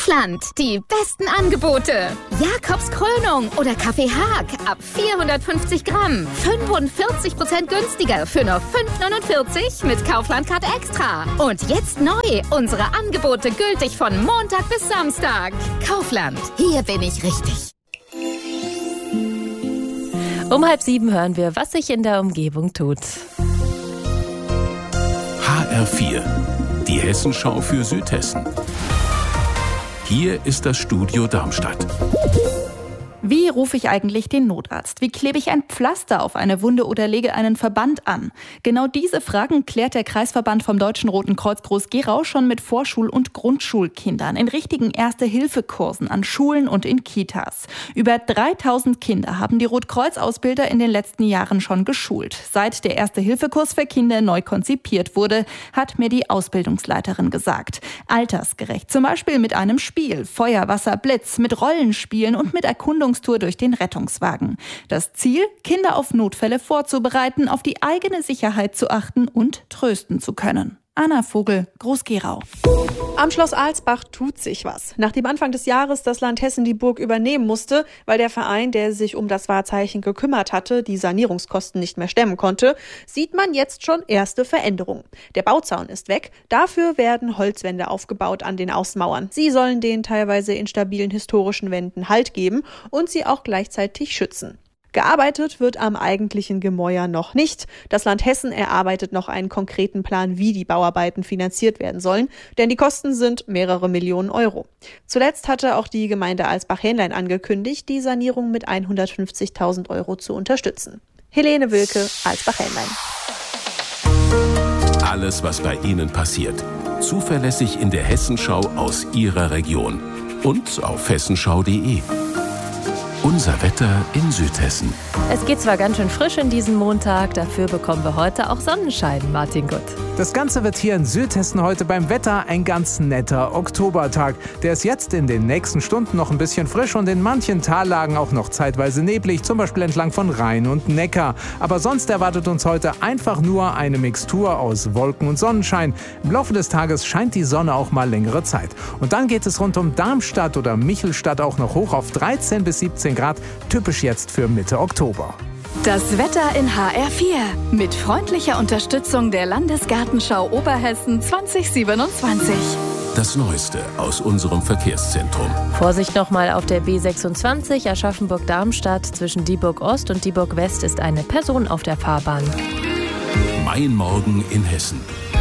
Kaufland, die besten Angebote. Jakobs Krönung oder Kaffee Haag ab 450 Gramm. 45% günstiger für nur 5,49 mit Kaufland-Card Extra. Und jetzt neu, unsere Angebote gültig von Montag bis Samstag. Kaufland, hier bin ich richtig. Um 6:30 hören wir, was sich in der Umgebung tut. HR4, die Hessenschau für Südhessen. Hier ist das Studio Darmstadt. Wie rufe ich eigentlich den Notarzt? Wie klebe ich ein Pflaster auf eine Wunde oder lege einen Verband an? Genau diese Fragen klärt der Kreisverband vom Deutschen Roten Kreuz Groß-Gerau schon mit Vorschul- und Grundschulkindern in richtigen Erste-Hilfe-Kursen an Schulen und in Kitas. Über 3000 Kinder haben die Rotkreuz-Ausbilder in den letzten Jahren schon geschult. Seit der Erste-Hilfe-Kurs für Kinder neu konzipiert wurde, hat mir die Ausbildungsleiterin gesagt. Altersgerecht, zum Beispiel mit einem Spiel, Feuer, Wasser, Blitz, mit Rollenspielen und mit Erkundungstour durch den Rettungswagen. Das Ziel, Kinder auf Notfälle vorzubereiten, auf die eigene Sicherheit zu achten und trösten zu können. Anna Vogel, Groß-Gerau. Am Schloss Alsbach tut sich was. Nachdem Anfang des Jahres das Land Hessen die Burg übernehmen musste, weil der Verein, der sich um das Wahrzeichen gekümmert hatte, die Sanierungskosten nicht mehr stemmen konnte, sieht man jetzt schon erste Veränderungen. Der Bauzaun ist weg, dafür werden Holzwände aufgebaut an den Außenmauern. Sie sollen den teilweise instabilen historischen Wänden Halt geben und sie auch gleichzeitig schützen. Gearbeitet wird am eigentlichen Gemäuer noch nicht. Das Land Hessen erarbeitet noch einen konkreten Plan, wie die Bauarbeiten finanziert werden sollen, denn die Kosten sind mehrere Millionen Euro. Zuletzt hatte auch die Gemeinde Alsbach-Hähnlein angekündigt, die Sanierung mit 150.000 Euro zu unterstützen. Helene Wilke, Alsbach-Hähnlein. Alles, was bei Ihnen passiert. Zuverlässig in der Hessenschau aus Ihrer Region. Und auf hessenschau.de. Unser Wetter in Südhessen. Es geht zwar ganz schön frisch in diesen Montag, dafür bekommen wir heute auch Sonnenschein, Martin Gutt. Das Ganze wird hier in Südhessen heute beim Wetter ein ganz netter Oktobertag. Der ist jetzt in den nächsten Stunden noch ein bisschen frisch und in manchen Tallagen auch noch zeitweise neblig, zum Beispiel entlang von Rhein und Neckar. Aber sonst erwartet uns heute einfach nur eine Mixtur aus Wolken und Sonnenschein. Im Laufe des Tages scheint die Sonne auch mal längere Zeit. Und dann geht es rund um Darmstadt oder Michelstadt auch noch hoch auf 13 bis 17 Grad, typisch jetzt für Mitte Oktober. Das Wetter in HR4 mit freundlicher Unterstützung der Landesgartenschau Oberhessen 2027. Das Neueste aus unserem Verkehrszentrum. Vorsicht nochmal auf der B26 Aschaffenburg-Darmstadt. Zwischen Dieburg Ost und Dieburg West ist eine Person auf der Fahrbahn. Mein Morgen in Hessen.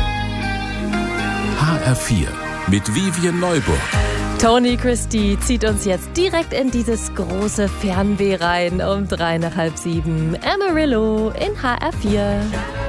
HR4 mit Vivian Neuburg. Tony Christie zieht uns jetzt direkt in dieses große Fernweh rein um 6:03. Amarillo in HR4.